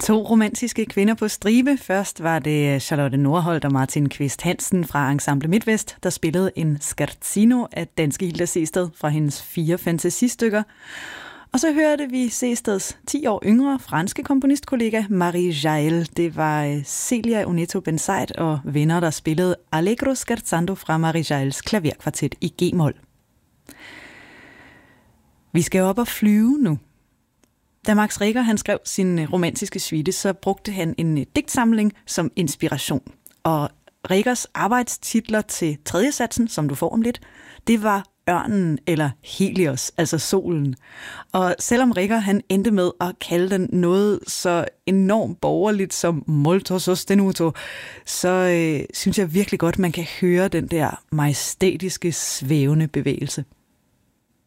To romantiske kvinder på stribe. Først var det Charlotte Nordholt og Martin Kvist Hansen fra Ensemble Midtvest, der spillede en scherzino af danske Hilda Sehested fra hendes 4 fantasistykker. Og så hørte vi Sehesteds 10 år yngre franske komponistkollega Marie Jaël. Det var Celia Oneto Benzaid og venner, der spillede Allegro scherzando fra Marie Jaëls klaverkvartet i G-mol. Vi skal op og flyve nu. Da Max Reger han skrev sin romantiske suite, så brugte han en digtsamling som inspiration. Og Regers arbejdstitler til tredje satsen, som du får om lidt, det var Ørnen eller Helios, altså solen. Og selvom Reger han endte med at kalde den noget så enormt borgerligt som molto sostenuto, så synes jeg virkelig godt, man kan høre den der majestætiske, svævende bevægelse.